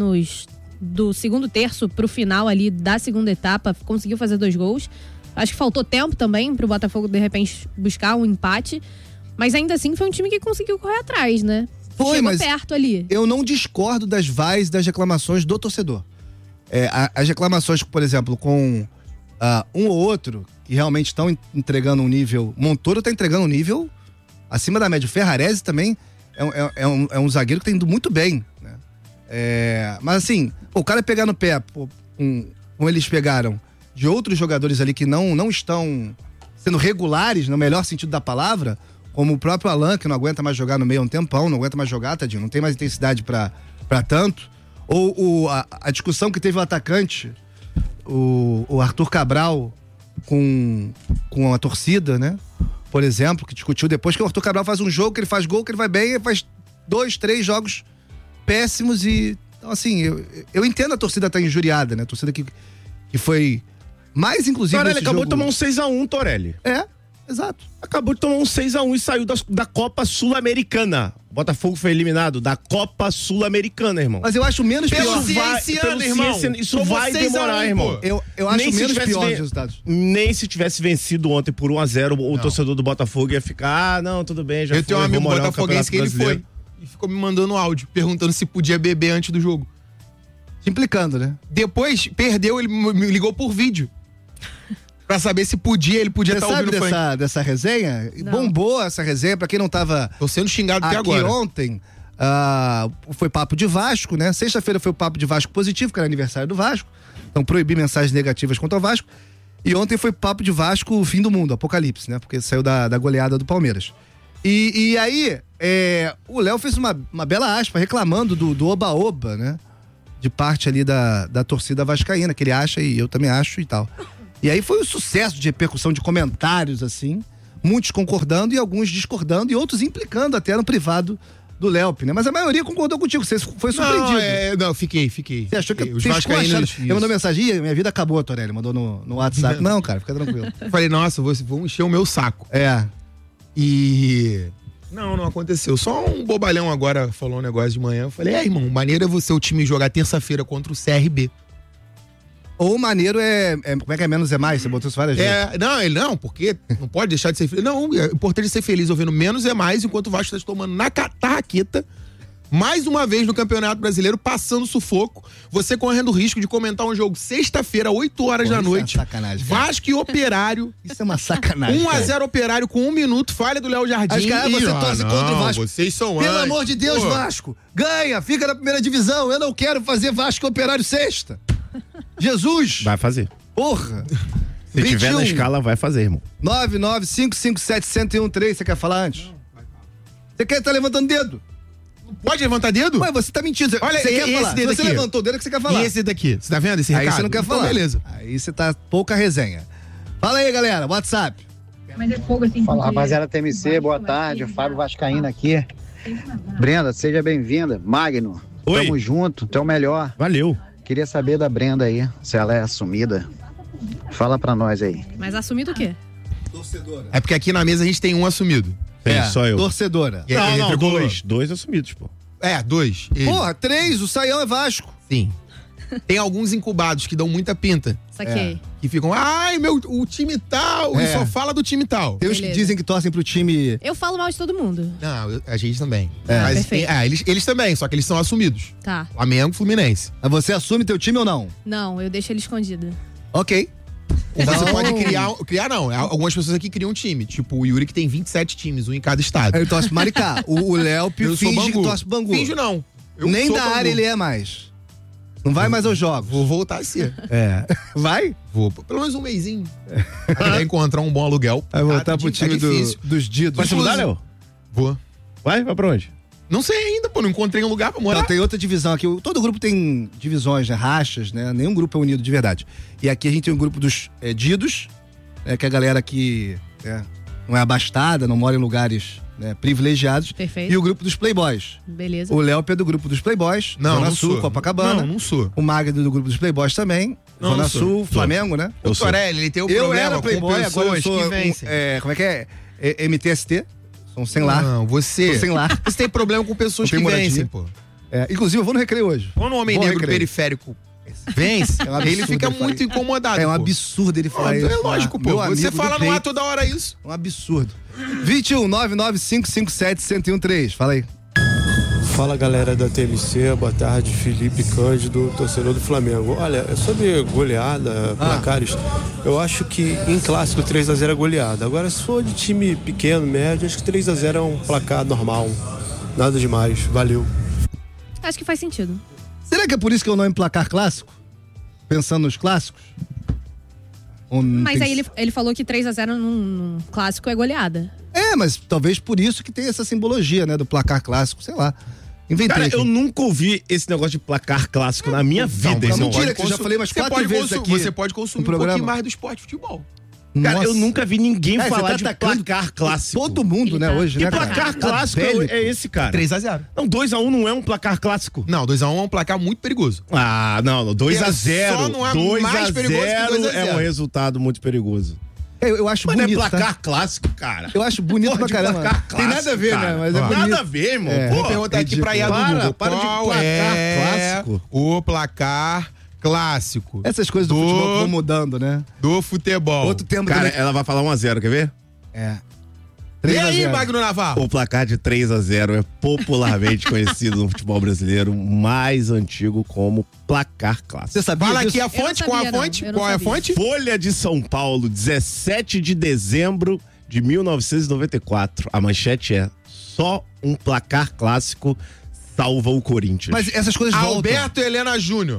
[SPEAKER 14] do segundo terço pro final ali da segunda etapa. Conseguiu fazer 2 gols. Acho que faltou tempo também pro Botafogo, de repente, buscar um empate. Mas ainda assim, foi um time que conseguiu correr atrás, né?
[SPEAKER 11] Foi,
[SPEAKER 14] chegou
[SPEAKER 11] mas
[SPEAKER 14] perto ali.
[SPEAKER 11] Eu não discordo das vaias das reclamações do torcedor. As reclamações, por exemplo, com um ou outro que realmente estão entregando um nível... Montoro tá entregando um nível acima da média. O Ferrarese também é um zagueiro que tá indo muito bem, né? Mas assim, o cara pegar no pé, como eles pegaram, de outros jogadores ali que não estão sendo regulares, no melhor sentido da palavra... Como o próprio Alan, que não aguenta mais jogar no meio há um tempão, não aguenta mais jogar, tadinho, não tem mais intensidade pra tanto. Ou a discussão que teve o atacante, o Arthur Cabral, com a torcida, né? Por exemplo, que discutiu depois que o Arthur Cabral faz um jogo, que ele faz gol, que ele vai bem, ele faz 2, 3 jogos péssimos e... Então, assim, eu entendo a torcida estar injuriada, né? A torcida que foi mais, inclusive,
[SPEAKER 13] Torelli acabou
[SPEAKER 11] jogo...
[SPEAKER 13] de tomar um 6-1, Torelli.
[SPEAKER 11] Exato.
[SPEAKER 13] Acabou de tomar um 6-1 e saiu da Copa Sul-Americana. O Botafogo foi eliminado da Copa Sul-Americana, irmão.
[SPEAKER 11] Mas eu acho menos pior.
[SPEAKER 13] Isso vai demorar, irmão.
[SPEAKER 11] Eu acho menos pior os resultados.
[SPEAKER 13] Nem se tivesse vencido ontem por 1-0, o torcedor do Botafogo ia ficar, não, tudo bem, já foi.
[SPEAKER 12] Eu tenho um amigo botafoguense que ele foi e ficou me mandando áudio, perguntando se podia beber antes do jogo.
[SPEAKER 11] Te implicando, né?
[SPEAKER 12] Depois, perdeu, ele me ligou por vídeo. Pra saber se ele podia estar ouvindo
[SPEAKER 11] dessa resenha? Não. Bombou essa resenha, pra quem não tava...
[SPEAKER 12] Tô sendo xingado até agora.
[SPEAKER 11] Ontem, foi papo de Vasco, né? Sexta-feira foi o papo de Vasco positivo, que era aniversário do Vasco. Então, proibir mensagens negativas contra o Vasco. E ontem foi papo de Vasco, o fim do mundo, apocalipse, né? Porque saiu da goleada do Palmeiras. E aí, o Léo fez uma bela aspa reclamando do oba-oba, né? De parte ali da torcida vascaína, que ele acha e eu também acho e tal. E aí foi um sucesso de repercussão de comentários, assim, muitos concordando e alguns discordando e outros implicando até no privado do Léo, né? Mas a maioria concordou contigo, você foi surpreendido.
[SPEAKER 12] Não, fiquei.
[SPEAKER 11] Você achou que
[SPEAKER 12] os vascaínos...
[SPEAKER 11] Ele mandou mensagem, minha vida acabou, Torelli, mandou no WhatsApp. Não, cara, fica tranquilo.
[SPEAKER 12] Falei, nossa, vou encher o meu saco. E... Não aconteceu. Só um bobalhão agora falou um negócio de manhã. Eu falei, irmão, maneiro é você o time jogar terça-feira contra o CRB.
[SPEAKER 11] Ou maneiro como é que é menos é mais? Você botou isso várias vezes.
[SPEAKER 12] Não, porque não pode deixar de ser feliz. Não, é importante ser feliz ouvindo menos é mais, enquanto o Vasco está tomando na tarraqueta, mais uma vez no Campeonato Brasileiro, passando sufoco. Você correndo o risco de comentar um jogo sexta-feira, 8 horas da noite.
[SPEAKER 11] Isso é sacanagem, cara.
[SPEAKER 12] Vasco e Operário.
[SPEAKER 11] Isso é uma sacanagem.
[SPEAKER 12] 1-0 Operário com 1 minuto, falha do Léo Jardim.
[SPEAKER 11] Mas, cara, você torce contra o Vasco.
[SPEAKER 12] Vocês são
[SPEAKER 11] Pelo amor de Deus, Vasco. Ganha, fica na primeira divisão. Eu não quero fazer Vasco e Operário sexta. Jesus!
[SPEAKER 13] Vai fazer.
[SPEAKER 11] Porra!
[SPEAKER 13] Se tiver na escala, vai fazer, irmão.
[SPEAKER 11] 99557-1013. Você quer falar antes? Você quer estar levantando dedo?
[SPEAKER 12] Não pode levantar dedo?
[SPEAKER 11] Ué, você tá mentindo.
[SPEAKER 12] Olha,
[SPEAKER 11] você quer
[SPEAKER 12] esse
[SPEAKER 11] falar.
[SPEAKER 12] dedo
[SPEAKER 11] Você
[SPEAKER 12] aqui.
[SPEAKER 11] levantou o dedo que você quer falar.
[SPEAKER 12] E esse daqui? Você tá vendo esse recado?
[SPEAKER 11] Aí você não quer falar.
[SPEAKER 12] Então, beleza.
[SPEAKER 11] Aí você tá pouca resenha. Fala aí, galera. WhatsApp.
[SPEAKER 15] Mas é fogo assim.
[SPEAKER 16] Fala, rapaziada TMC, boa tarde. Fábio Vascaíno aqui. Brenda, seja bem-vinda. Magno,
[SPEAKER 13] Oi.
[SPEAKER 16] Tamo junto, tu é o melhor.
[SPEAKER 13] Valeu.
[SPEAKER 16] Queria saber da Brenda aí, se ela é assumida. Fala pra nós aí.
[SPEAKER 14] Mas assumido o quê?
[SPEAKER 11] Torcedora.
[SPEAKER 12] É porque aqui na mesa a gente tem um assumido.
[SPEAKER 13] Só eu.
[SPEAKER 11] Torcedora.
[SPEAKER 13] Não, dois assumidos, pô.
[SPEAKER 12] 2.
[SPEAKER 11] Porra, 3, o Saião é Vasco.
[SPEAKER 12] Sim. Tem alguns incubados que dão muita pinta.
[SPEAKER 14] Saquei.
[SPEAKER 12] Que ficam, o time tal, e só fala do time tal.
[SPEAKER 11] Tem os que dizem que torcem pro time...
[SPEAKER 14] Eu falo mal de todo mundo.
[SPEAKER 12] Não, a gente também.
[SPEAKER 14] Mas,
[SPEAKER 12] eles também, só que eles são assumidos.
[SPEAKER 14] Tá.
[SPEAKER 12] Flamengo, Fluminense.
[SPEAKER 11] Mas você assume teu time ou não?
[SPEAKER 14] Não, eu deixo ele escondido.
[SPEAKER 11] Ok.
[SPEAKER 12] Você pode criar não. Algumas pessoas aqui criam um time. Tipo o Yuri, que tem 27 times, um em cada estado.
[SPEAKER 11] Ele torce pro Maricá. O Léo
[SPEAKER 12] Eu sou
[SPEAKER 11] finge
[SPEAKER 12] Bangu.
[SPEAKER 11] que torce pro Bangu.
[SPEAKER 12] Finge não. Eu
[SPEAKER 11] Nem
[SPEAKER 12] sou
[SPEAKER 11] da
[SPEAKER 12] Bangu.
[SPEAKER 11] área ele é mais. Não vai mais aos jogos.
[SPEAKER 12] Vou voltar a ser.
[SPEAKER 11] Vai?
[SPEAKER 12] Vou. Pelo menos um mêsinho. Até encontrar um bom aluguel.
[SPEAKER 11] Vai voltar pro time
[SPEAKER 12] difícil.
[SPEAKER 11] dos Didos.
[SPEAKER 13] Vai se mudar, Léo?
[SPEAKER 12] Vou.
[SPEAKER 13] Vai pra onde?
[SPEAKER 12] Não sei ainda, pô. Não encontrei um lugar pra morar.
[SPEAKER 11] Não, tem outra divisão aqui. Todo grupo tem divisões, né? Rachas, né? Nenhum grupo é unido de verdade. E aqui a gente tem um grupo dos Didos, que é a galera que não é abastada, não mora em lugares privilegiados.
[SPEAKER 14] Perfeito.
[SPEAKER 11] E o grupo dos Playboys.
[SPEAKER 14] Beleza.
[SPEAKER 11] O Léo é do grupo dos Playboys.
[SPEAKER 12] Não,
[SPEAKER 11] Zona
[SPEAKER 12] não
[SPEAKER 11] Sul,
[SPEAKER 12] sou.
[SPEAKER 11] Copacabana.
[SPEAKER 12] Não sou.
[SPEAKER 11] O Magno do grupo dos Playboys também.
[SPEAKER 12] Não,
[SPEAKER 11] Zona
[SPEAKER 12] não sou.
[SPEAKER 11] Sul, Flamengo, né?
[SPEAKER 12] O Torelli, ele tem o
[SPEAKER 11] Eu
[SPEAKER 12] problema
[SPEAKER 11] era Playboy,
[SPEAKER 12] com
[SPEAKER 11] agora eu
[SPEAKER 12] pessoas
[SPEAKER 11] sou
[SPEAKER 12] que vencem.
[SPEAKER 11] como é que é? MTST. São sem lar.
[SPEAKER 12] Não, você...
[SPEAKER 11] Tô sem lar.
[SPEAKER 12] Você tem problema com pessoas
[SPEAKER 11] Não
[SPEAKER 12] que
[SPEAKER 11] tem
[SPEAKER 12] vencem,
[SPEAKER 11] moradia.
[SPEAKER 12] pô.
[SPEAKER 11] Inclusive, eu vou no recreio hoje.
[SPEAKER 12] Quando um homem
[SPEAKER 11] Vou no
[SPEAKER 12] negro
[SPEAKER 11] recreio.
[SPEAKER 12] periférico vence,
[SPEAKER 11] É um absurdo
[SPEAKER 12] ele fica
[SPEAKER 11] ele falar
[SPEAKER 12] muito
[SPEAKER 11] isso.
[SPEAKER 12] incomodado.
[SPEAKER 11] É um
[SPEAKER 12] pô.
[SPEAKER 11] absurdo ele falar isso.
[SPEAKER 12] É lógico, pô.
[SPEAKER 11] Meu
[SPEAKER 12] Você
[SPEAKER 11] amigo
[SPEAKER 12] fala
[SPEAKER 11] do
[SPEAKER 12] no ar
[SPEAKER 11] peito.
[SPEAKER 12] toda hora isso.
[SPEAKER 11] Um absurdo. 21-99557-1013. Fala aí.
[SPEAKER 17] Fala galera da TMC, boa tarde, Felipe Cândido, torcedor do Flamengo. Olha, sobre goleada, placares, eu acho que em clássico 3x0 é goleada. Agora, se for de time pequeno, médio, acho que 3x0 é um placar normal. Nada demais, valeu.
[SPEAKER 14] Acho que faz sentido.
[SPEAKER 11] Será que é por isso que eu não emplacar clássico? Pensando nos clássicos?
[SPEAKER 14] Mas aí ele falou que 3x0 num clássico é goleada.
[SPEAKER 11] Mas talvez por isso que tem essa simbologia, né? Do placar clássico, sei lá. Inventei
[SPEAKER 13] Cara,
[SPEAKER 11] aqui.
[SPEAKER 13] eu nunca ouvi esse negócio de placar clássico na minha vida.
[SPEAKER 11] Não,
[SPEAKER 13] irmão.
[SPEAKER 11] mentira, que eu já falei umas 4 vezes aqui.
[SPEAKER 12] Você pode consumir
[SPEAKER 11] no programa.
[SPEAKER 12] um pouquinho mais do esporte de futebol.
[SPEAKER 13] Cara,
[SPEAKER 11] Nossa.
[SPEAKER 13] eu nunca vi ninguém
[SPEAKER 11] Você
[SPEAKER 13] falar
[SPEAKER 11] tá
[SPEAKER 13] de
[SPEAKER 11] atacando
[SPEAKER 13] placar clássico.
[SPEAKER 11] Todo mundo, né, hoje,
[SPEAKER 13] Que
[SPEAKER 11] né, cara?
[SPEAKER 13] placar
[SPEAKER 11] Tá
[SPEAKER 13] clássico
[SPEAKER 11] bélico.
[SPEAKER 13] é esse, cara?
[SPEAKER 12] 3x0.
[SPEAKER 13] Não, 2x1 não é um placar clássico.
[SPEAKER 12] Não, 2x1 é um placar muito perigoso.
[SPEAKER 13] Ah, não, 2x0.
[SPEAKER 12] Só não é mais perigoso que
[SPEAKER 13] 2x0
[SPEAKER 12] 2x0.
[SPEAKER 13] é um resultado muito perigoso.
[SPEAKER 11] Eu acho
[SPEAKER 13] Mas
[SPEAKER 11] bonito,
[SPEAKER 13] não é placar
[SPEAKER 11] tá?
[SPEAKER 13] clássico, cara.
[SPEAKER 11] Eu acho bonito
[SPEAKER 13] Porra,
[SPEAKER 11] pra
[SPEAKER 13] de
[SPEAKER 11] caramba.
[SPEAKER 13] placar
[SPEAKER 11] Tem nada a ver,
[SPEAKER 13] clássico,
[SPEAKER 11] né? Mas é
[SPEAKER 13] cara.
[SPEAKER 11] bonito.
[SPEAKER 13] Nada a ver, irmão.
[SPEAKER 12] Vou perguntar aqui pra Iá do Google.
[SPEAKER 13] Para de
[SPEAKER 12] Qual
[SPEAKER 13] placar
[SPEAKER 12] é
[SPEAKER 13] clássico.
[SPEAKER 12] o placar clássico
[SPEAKER 11] Essas coisas do futebol vão mudando, né?
[SPEAKER 12] do futebol?
[SPEAKER 11] Outro tempo
[SPEAKER 13] Cara,
[SPEAKER 11] também.
[SPEAKER 13] ela vai falar 1x0, quer ver?
[SPEAKER 12] E aí,
[SPEAKER 11] 3x0.
[SPEAKER 12] Magno Navarro?
[SPEAKER 13] O placar de 3x0 é popularmente conhecido no futebol brasileiro, mais antigo como placar clássico.
[SPEAKER 11] Você sabia
[SPEAKER 12] Fala
[SPEAKER 11] disso?
[SPEAKER 12] aqui a fonte, qual a fonte? Qual é a fonte?
[SPEAKER 13] Folha de São Paulo, 17 de dezembro de 1994. A manchete é: só um placar clássico salva o Corinthians.
[SPEAKER 11] Mas essas coisas voltam.
[SPEAKER 12] Alberto Helena Júnior.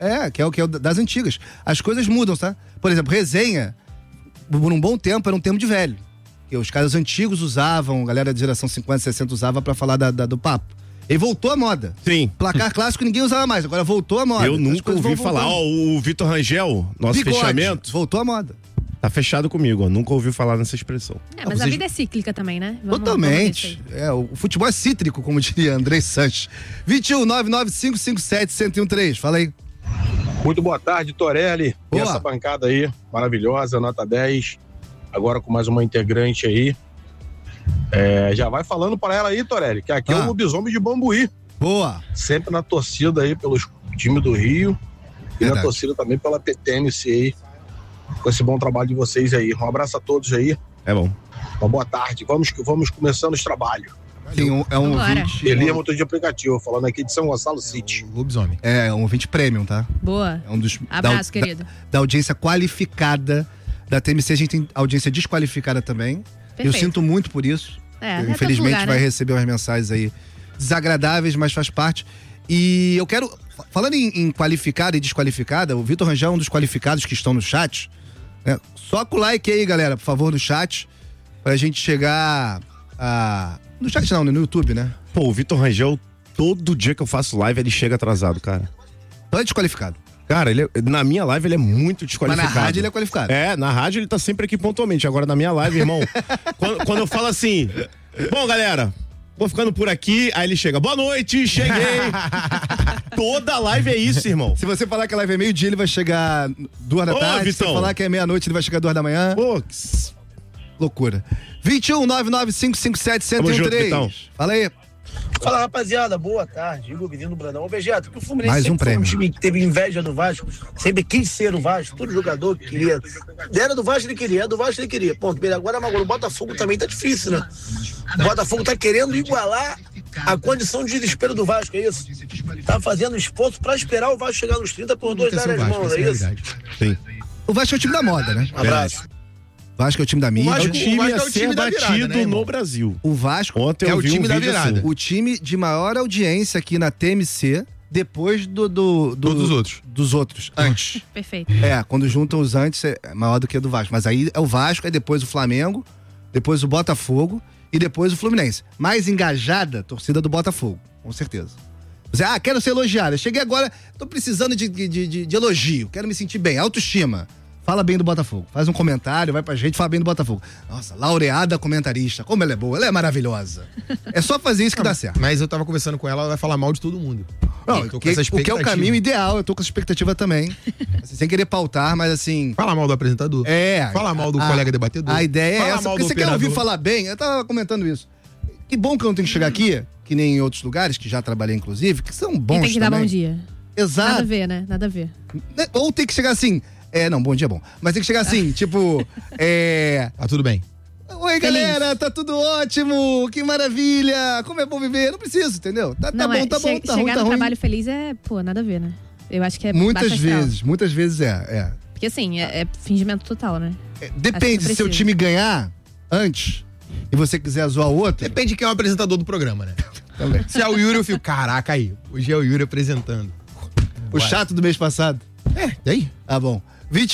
[SPEAKER 11] Que é o das antigas. As coisas mudam, tá? Por exemplo, resenha, por um bom tempo, era um termo de velho. Que os caras antigos usavam, a galera da geração 50, 60 usava pra falar do papo. Ele voltou à moda.
[SPEAKER 13] Sim.
[SPEAKER 11] Placar clássico ninguém usava mais, agora voltou à moda.
[SPEAKER 13] Eu nunca ouvi falar. O Vitor Rangel, nosso
[SPEAKER 11] Bigode,
[SPEAKER 13] fechamento.
[SPEAKER 11] Voltou à moda.
[SPEAKER 13] Tá fechado comigo, ó. Nunca ouvi falar nessa expressão.
[SPEAKER 14] Mas a vida é cíclica também, né?
[SPEAKER 11] Totalmente. O futebol é cítrico, como diria Andrei Sanches. 21-99557-1013. Fala aí.
[SPEAKER 15] Muito boa tarde, Torelli. E
[SPEAKER 11] Boa.
[SPEAKER 15] essa bancada aí, maravilhosa, nota 10. Agora com mais uma integrante aí. Já vai falando para ela aí, Torelli, que aqui é o lobisomem de Bambuí.
[SPEAKER 11] Boa.
[SPEAKER 15] Sempre na torcida aí pelos times do Rio. E na torcida também pela PTNC aí. Com esse bom trabalho de vocês aí. Um abraço a todos aí.
[SPEAKER 13] É bom.
[SPEAKER 15] Uma boa tarde. Vamos começando os trabalhos.
[SPEAKER 11] Sim, é um ouvinte.
[SPEAKER 15] Ele é motor de aplicativo, falando aqui de São Gonçalo City.
[SPEAKER 12] Lobisomem.
[SPEAKER 11] É um ouvinte premium, tá?
[SPEAKER 14] Boa.
[SPEAKER 11] É um dos.
[SPEAKER 14] Abraço, querido.
[SPEAKER 11] Da audiência qualificada da TMC, a gente tem audiência desqualificada também.
[SPEAKER 14] Perfeito.
[SPEAKER 11] Eu sinto muito por isso.
[SPEAKER 14] todo
[SPEAKER 11] Infelizmente
[SPEAKER 14] lugar,
[SPEAKER 11] vai
[SPEAKER 14] né?
[SPEAKER 11] receber umas mensagens aí desagradáveis, mas faz parte. E eu quero. Falando em qualificada e desqualificada, o Vitor Rangel é um dos qualificados que estão no chat. Né? Soca o like aí, galera, por favor, no chat. Pra gente chegar a. No chat não, no YouTube, né?
[SPEAKER 13] Pô, o Vitor Rangel, todo dia que eu faço live, ele chega atrasado, cara.
[SPEAKER 11] Então é desqualificado.
[SPEAKER 13] Cara, na minha live ele é muito desqualificado.
[SPEAKER 11] Mas na rádio ele é qualificado.
[SPEAKER 13] Na rádio ele tá sempre aqui pontualmente. Agora na minha live, irmão, quando eu falo assim, bom, galera, vou ficando por aqui, aí ele chega, boa noite, cheguei. Toda live é isso, irmão.
[SPEAKER 11] Se você falar que a live é meio-dia, ele vai chegar 2 da tarde.
[SPEAKER 13] Vitão.
[SPEAKER 11] Se você falar que é meia-noite, ele vai chegar 2 da manhã.
[SPEAKER 13] Pô,
[SPEAKER 11] loucura. 21-99557-1013.
[SPEAKER 13] Tamo junto, Vitão.
[SPEAKER 11] Fala aí.
[SPEAKER 18] Fala, rapaziada, boa tarde. Igor Menino Brandão. Ô, Vegeto, que o Fluminense
[SPEAKER 11] Mais um
[SPEAKER 18] sempre foi
[SPEAKER 11] prêmio.
[SPEAKER 18] time que teve inveja do Vasco, sempre quis ser o Vasco, todo jogador que queria. Era do Vasco, ele queria, era do Vasco, ele queria. Ponto. Agora o Botafogo também tá difícil, né? O Botafogo tá querendo igualar a condição de desespero do Vasco, é isso? Tá fazendo esforço pra esperar o Vasco chegar nos 30 por 2 áreas de mãos, é isso?
[SPEAKER 13] Sim.
[SPEAKER 11] O Vasco é o time da moda, né?
[SPEAKER 18] Abraço.
[SPEAKER 11] O Vasco é o time da mídia.
[SPEAKER 13] É o time a
[SPEAKER 12] é o
[SPEAKER 13] ser
[SPEAKER 12] time da virada,
[SPEAKER 13] batido
[SPEAKER 12] né, irmão?
[SPEAKER 13] no Brasil.
[SPEAKER 11] O Vasco
[SPEAKER 13] Ontem eu
[SPEAKER 12] é o
[SPEAKER 13] vi
[SPEAKER 12] time
[SPEAKER 13] um
[SPEAKER 12] da
[SPEAKER 13] vídeo
[SPEAKER 12] virada.
[SPEAKER 13] assim.
[SPEAKER 11] o time de maior audiência aqui na TMC, depois
[SPEAKER 12] Todos os outros.
[SPEAKER 11] dos outros, antes.
[SPEAKER 14] Perfeito.
[SPEAKER 11] Quando juntam os antes é maior do que o do Vasco. Mas aí é o Vasco, aí depois o Flamengo, depois o Botafogo e depois o Fluminense. Mais engajada, torcida do Botafogo, com certeza. Você, quero ser elogiado. Eu cheguei agora, tô precisando de elogio, quero me sentir bem, autoestima. Fala bem do Botafogo. Faz um comentário, vai pra gente, fala bem do Botafogo. Nossa, laureada comentarista. Como ela é boa, ela é maravilhosa. É só fazer isso que dá certo.
[SPEAKER 12] Mas eu tava conversando com ela vai falar mal de todo mundo.
[SPEAKER 11] Não,
[SPEAKER 12] Eu tô
[SPEAKER 11] o
[SPEAKER 12] com essa
[SPEAKER 11] que é o
[SPEAKER 12] expectativa.
[SPEAKER 11] caminho ideal, eu tô com essa expectativa também. Assim, sem querer pautar, mas assim.
[SPEAKER 12] Fala mal do apresentador. Fala mal do colega debatedor.
[SPEAKER 11] A ideia
[SPEAKER 12] Fala
[SPEAKER 11] é essa.
[SPEAKER 12] mal
[SPEAKER 11] Porque
[SPEAKER 12] do
[SPEAKER 11] você quer
[SPEAKER 12] operador.
[SPEAKER 11] ouvir falar bem, eu tava comentando isso. Que bom que eu não tenho que chegar aqui, que nem em outros lugares, que já trabalhei inclusive, que são bons
[SPEAKER 14] E tem que dar
[SPEAKER 11] também.
[SPEAKER 14] bom dia.
[SPEAKER 11] Exato.
[SPEAKER 14] Nada a ver, né? Nada a ver.
[SPEAKER 11] Ou tem que chegar assim. Não, bom dia é bom. Mas tem que chegar assim, tipo.
[SPEAKER 12] Tá tudo bem.
[SPEAKER 11] Oi, galera, tá tudo ótimo, que maravilha, como é bom viver. Não preciso, entendeu? Tá
[SPEAKER 14] Não,
[SPEAKER 11] bom, tá bom, tá ruim,
[SPEAKER 14] chegar
[SPEAKER 11] tá
[SPEAKER 14] no
[SPEAKER 11] ruim.
[SPEAKER 14] trabalho feliz nada a ver, né? Eu acho que é
[SPEAKER 11] Muitas
[SPEAKER 14] baixo astral.
[SPEAKER 11] vezes é.
[SPEAKER 14] Porque assim, é fingimento total, né?
[SPEAKER 11] Depende, se seu time ganhar antes e você quiser zoar o outro.
[SPEAKER 12] Depende de quem é o apresentador do programa, né?
[SPEAKER 11] Também.
[SPEAKER 12] Se é o Yuri, eu fico, caraca aí, hoje é o Yuri apresentando.
[SPEAKER 11] O chato do mês passado.
[SPEAKER 12] E aí?
[SPEAKER 11] Tá bom.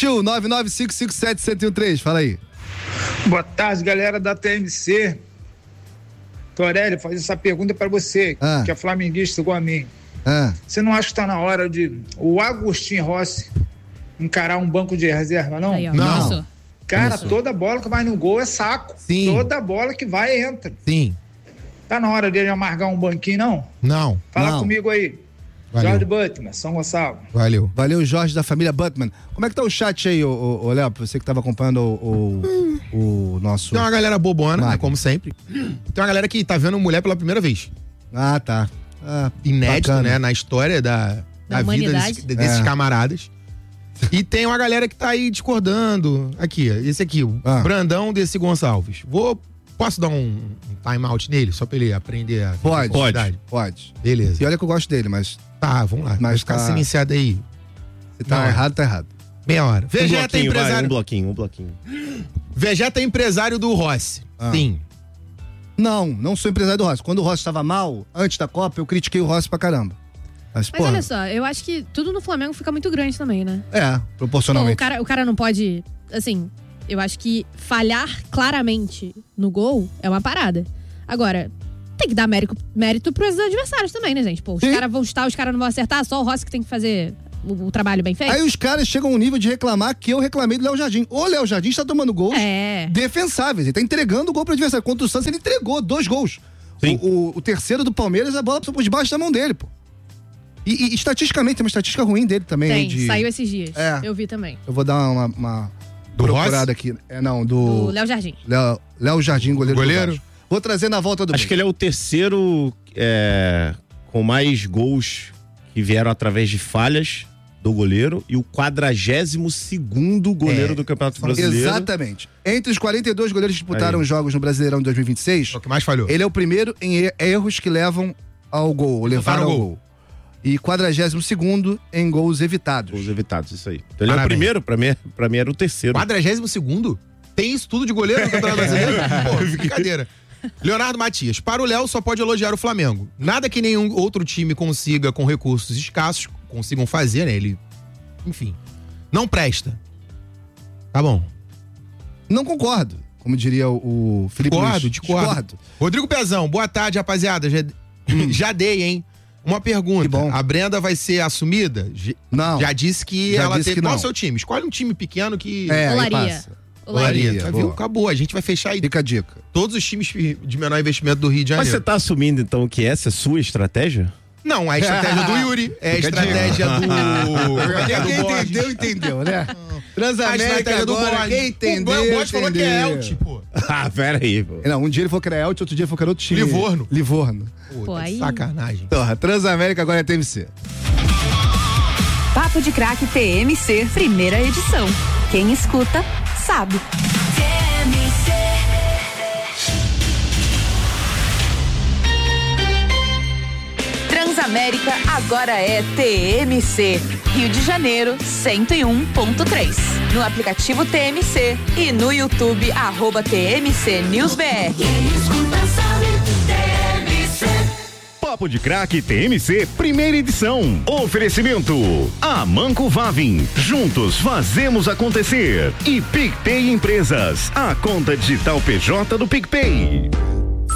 [SPEAKER 11] 21-99557-1013, fala aí.
[SPEAKER 19] Boa tarde, galera da TMC. Torelli, fazer essa pergunta pra você, que é flamenguista igual a mim. Você não acha que tá na hora de o Agostinho Rossi encarar um banco de reserva, não?
[SPEAKER 14] Aí, ó.
[SPEAKER 12] Não.
[SPEAKER 14] Começou.
[SPEAKER 19] Cara,
[SPEAKER 12] Começou.
[SPEAKER 19] toda bola que vai no gol é saco.
[SPEAKER 12] Sim.
[SPEAKER 19] Toda bola que vai entra.
[SPEAKER 12] Sim.
[SPEAKER 19] Tá na hora dele amargar um banquinho, não?
[SPEAKER 12] Não.
[SPEAKER 19] Fala
[SPEAKER 11] Não.
[SPEAKER 19] comigo aí.
[SPEAKER 12] Valeu.
[SPEAKER 19] Jorge Butman, São Gonçalo.
[SPEAKER 12] Valeu.
[SPEAKER 11] Valeu, Jorge da família Butman. Como é que tá o chat aí, ô Léo? Você que tava acompanhando o nosso.
[SPEAKER 12] Tem uma galera bobona,
[SPEAKER 11] Magno.
[SPEAKER 12] né, como sempre. Tem uma galera que tá vendo mulher pela primeira vez.
[SPEAKER 11] Ah, tá.
[SPEAKER 12] Inédito,
[SPEAKER 11] bacana.
[SPEAKER 12] né? Na história da vida
[SPEAKER 14] humanidade.
[SPEAKER 12] desses camaradas. E tem uma galera que tá aí discordando. Aqui, ó, esse aqui, o Brandão desse Gonçalves. Posso dar um time out nele, só pra ele aprender a
[SPEAKER 11] Pode.
[SPEAKER 12] Beleza.
[SPEAKER 11] E olha que eu gosto dele, mas.
[SPEAKER 12] Tá, vamos lá.
[SPEAKER 11] Mas
[SPEAKER 12] ficar
[SPEAKER 11] tá-
[SPEAKER 12] sendo iniciado aí.
[SPEAKER 11] Se tá
[SPEAKER 12] Não,
[SPEAKER 11] errado, tá errado.
[SPEAKER 12] Meia hora. Vegeta é empresário.
[SPEAKER 13] Um bloquinho.
[SPEAKER 12] Vegeta é empresário do Rossi. Sim.
[SPEAKER 11] Não sou empresário do Rossi. Quando o Rossi estava mal, antes da Copa, eu critiquei o Rossi pra caramba. Mas
[SPEAKER 14] olha só, eu acho que tudo no Flamengo fica muito grande também, né?
[SPEAKER 11] Proporcionalmente.
[SPEAKER 14] Pô, o cara não pode, assim, eu acho que falhar claramente no gol é uma parada. Agora, tem que dar mérito pros adversários também, né, gente? Pô, os caras vão chutar, os caras não vão acertar, só o Rossi que tem que fazer o trabalho bem feito.
[SPEAKER 11] Aí os caras chegam ao nível de reclamar que eu reclamei do Léo Jardim. O Léo Jardim está tomando gols defensáveis. Ele tá entregando o gol pro adversário. Contra o Santos, ele entregou 2 gols. O terceiro do Palmeiras, a bola passou por debaixo da mão dele, pô. E estatisticamente, tem uma estatística ruim dele também.
[SPEAKER 14] Saiu esses dias. Eu vi também.
[SPEAKER 11] Eu vou dar uma procurada aqui. Do
[SPEAKER 14] Léo Jardim.
[SPEAKER 11] Léo Jardim, goleiro. Vou trazer na volta do
[SPEAKER 13] Acho que ele é o terceiro com mais gols que vieram através de falhas do goleiro e o 42º goleiro do Campeonato Brasileiro.
[SPEAKER 11] Exatamente. Entre os 42 goleiros que disputaram os jogos no Brasileirão de 2026,
[SPEAKER 12] o que mais falhou.
[SPEAKER 11] Ele é o primeiro em erros que levam ao gol, levaram ao gol. E 42º em gols evitados.
[SPEAKER 13] Gols evitados, isso aí. Então ele é o primeiro, pra mim era o terceiro.
[SPEAKER 12] 42º? Tem isso tudo de goleiro no Campeonato Brasileiro? Pô, brincadeira. Leonardo Matias, para o Léo só pode elogiar o Flamengo. Nada que nenhum outro time consiga com recursos escassos, consigam fazer, né? Ele, enfim, não presta. Tá bom.
[SPEAKER 11] Não concordo, como diria o Felipe Luiz.
[SPEAKER 12] Discordo. Rodrigo Pezão, boa tarde, rapaziada. Já dei, hein? Uma pergunta, a Brenda vai ser assumida?
[SPEAKER 11] Não.
[SPEAKER 12] Já disse que ela teve... Qual é o seu time? Escolhe um time pequeno que...
[SPEAKER 14] Olaria.
[SPEAKER 12] Acabou, a gente vai fechar aí.
[SPEAKER 11] Fica a dica.
[SPEAKER 12] Todos os times de menor investimento do Rio de Janeiro.
[SPEAKER 13] Mas você tá assumindo então que essa é a sua estratégia?
[SPEAKER 12] Não, a estratégia do Yuri, é a estratégia do...
[SPEAKER 11] Entendeu, né?
[SPEAKER 12] Transamérica
[SPEAKER 11] do
[SPEAKER 12] agora,
[SPEAKER 11] quem entendeu,
[SPEAKER 12] o Bote falou que é Elche, pô.
[SPEAKER 13] Pera aí, pô.
[SPEAKER 11] Não, um dia ele falou que era Elche, outro dia ele falou que era outro time.
[SPEAKER 12] Livorno.
[SPEAKER 14] Pô, aí...
[SPEAKER 12] Sacanagem.
[SPEAKER 11] Porra, Transamérica agora é TMC.
[SPEAKER 10] Papo de Craque TMC, primeira edição. Quem escuta, sabe. Transamérica agora é TMC. Rio de Janeiro, 101.3. No aplicativo TMC e no YouTube, @TMC News BR.
[SPEAKER 6] Quem escuta sabe, TMC.
[SPEAKER 20] Papo de Craque TMC, primeira edição. Oferecimento: Amanco Vavin. Juntos fazemos acontecer. E PicPay Empresas, a conta digital PJ do PicPay.